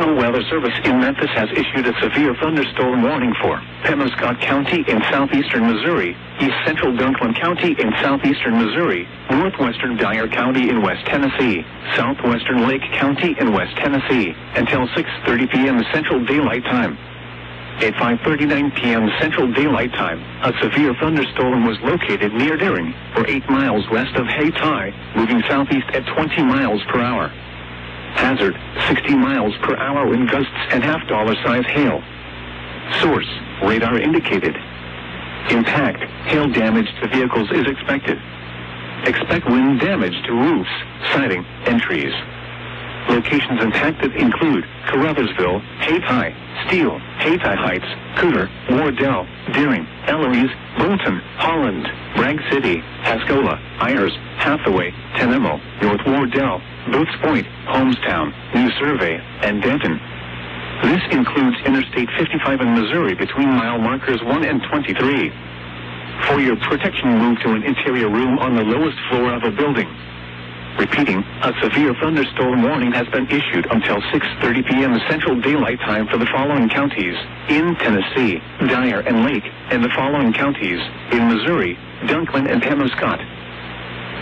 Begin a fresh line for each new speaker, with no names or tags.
National Weather Service in Memphis has issued a severe thunderstorm warning for Penobscot County in southeastern Missouri, east central Dunklin County in southeastern Missouri, northwestern Dyer County in West Tennessee, southwestern Lake County in West Tennessee, until 6:30 p.m. Central Daylight Time. At 5:39 p.m. Central Daylight Time, a severe thunderstorm was located near Deering, or 8 miles west of Hayti, moving southeast at 20 miles per hour. Hazard, 60 miles per hour wind gusts and half-dollar size hail. Source, radar indicated. Impact, hail damage to vehicles is expected. Expect wind damage to roofs, siding, and trees. Locations impacted include Caruthersville, Hayti, Steele, Hayti Heights, Cooter, Wardell, Deering, Eloise, Bolton, Holland, Bragg City, Haskola, Ayers, Hathaway, Tenemo, North Wardell, Booths Point, Homestown, New Survey, and Denton. This includes Interstate 55 in Missouri between mile markers 1 and 23. For your protection, move to an interior room on the lowest floor of a building. Repeating, a severe thunderstorm warning has been issued until 6:30 p.m. Central Daylight Time for the following counties in Tennessee, Dyer and Lake, and the following counties in Missouri, Dunklin and Penobscot.